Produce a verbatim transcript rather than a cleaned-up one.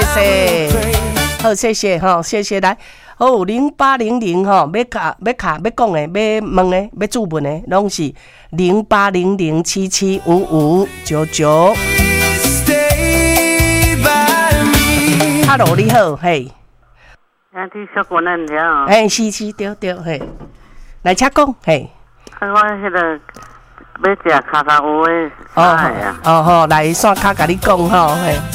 谢，好，谢谢哈，谢谢来。哦，零八零零吼，要卡要卡要讲的，要问的，要注文的，拢是零八零零七七五五九九。Hello， 你好，嘿。 兄弟小姑娘了。 哎，是是，对对，嘿。来，请讲，嘿。 啊，我迄个要食卡卡乌的菜啊。 哦，好，来线卡甲你讲吼，嘿。